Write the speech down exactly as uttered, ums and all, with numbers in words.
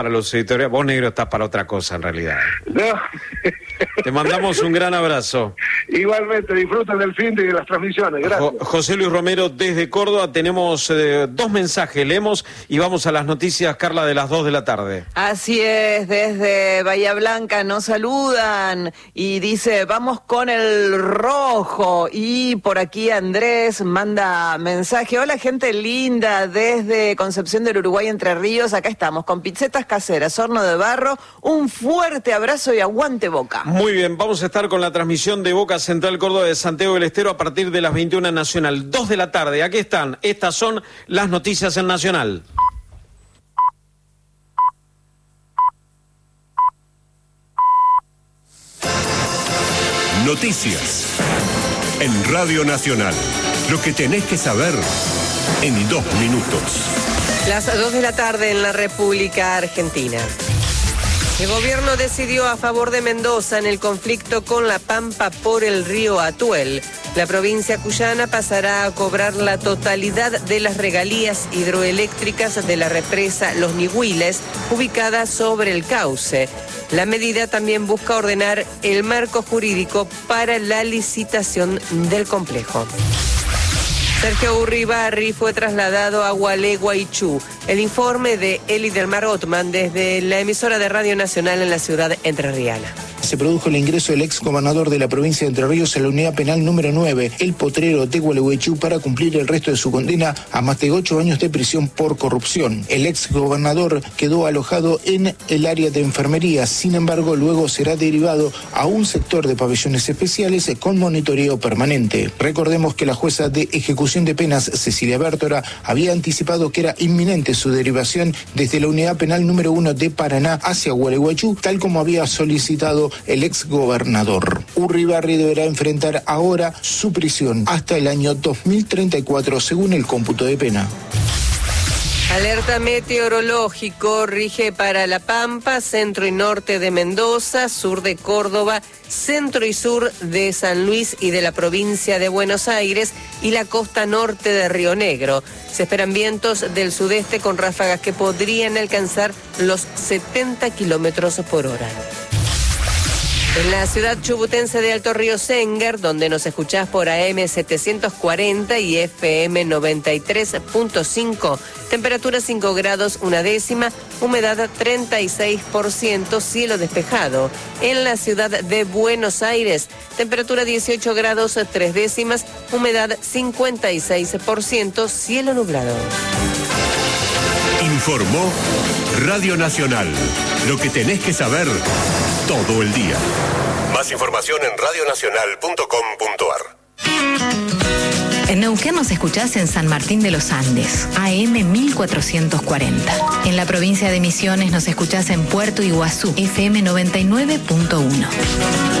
para los editoriales. Vos, negro, estás para otra cosa, en realidad. No. Te mandamos un gran abrazo. Igualmente, disfruten del fin de las transmisiones. Gracias. Jo- José Luis Romero, desde Córdoba. Tenemos eh, dos mensajes, leemos y vamos a las noticias, Carla, de las dos de la tarde. Así es, desde Bahía Blanca nos saludan y dice, vamos con el rojo. Y por aquí Andrés manda mensaje. Hola, gente linda, desde Concepción del Uruguay, Entre Ríos. Acá estamos con pizzetas caseras, horno de barro. Un fuerte abrazo y aguante Boca. Muy bien, vamos a estar con la transmisión de Boca Central Córdoba de Santiago del Estero a partir de las veintiuna Nacional, dos de la tarde. Aquí están, estas son las noticias en Nacional. Noticias en Radio Nacional. Lo que tenés que saber en dos minutos. Las dos de la tarde en la República Argentina. El gobierno decidió a favor de Mendoza en el conflicto con La Pampa por el río Atuel. La provincia cuyana pasará a cobrar la totalidad de las regalías hidroeléctricas de la represa Los Nihuiles, ubicada sobre el cauce. La medida también busca ordenar el marco jurídico para la licitación del complejo. Sergio Urribarri fue trasladado a Gualeguaychú. El informe de Eli del Mar Otman desde la emisora de Radio Nacional en la ciudad entrerriana. Se produjo el ingreso del ex gobernador de la provincia de Entre Ríos a la unidad penal número nueve, El Potrero de Gualeguaychú, para cumplir el resto de su condena a más de ocho años de prisión por corrupción. El ex gobernador quedó alojado en el área de enfermería, sin embargo, luego será derivado a un sector de pabellones especiales con monitoreo permanente. Recordemos que la jueza de ejecución de penas, Cecilia Bértora, había anticipado que era inminente su derivación desde la unidad penal número uno de Paraná hacia Gualeguaychú, tal como había solicitado el ex gobernador. Urribarri deberá enfrentar ahora su prisión hasta el año dos mil treinta y cuatro, según el cómputo de pena. Alerta meteorológico rige para La Pampa, centro y norte de Mendoza, sur de Córdoba, centro y sur de San Luis y de la provincia de Buenos Aires y la costa norte de Río Negro. Se esperan vientos del sudeste con ráfagas que podrían alcanzar los setenta kilómetros por hora. En la ciudad chubutense de Alto Río Sénger, donde nos escuchás por A M setecientos cuarenta y F M noventa y tres punto cinco, temperatura cinco grados una décima, humedad treinta y seis por ciento, cielo despejado. En la ciudad de Buenos Aires, temperatura dieciocho grados tres décimas, humedad cincuenta y seis por ciento, cielo nublado. Informó Radio Nacional. Lo que tenés que saber todo el día. Más información en radio nacional punto com punto ar. En Neuquén nos escuchás en San Martín de los Andes, A M mil cuatrocientos cuarenta. En la provincia de Misiones nos escuchás en Puerto Iguazú, F M noventa y nueve punto uno.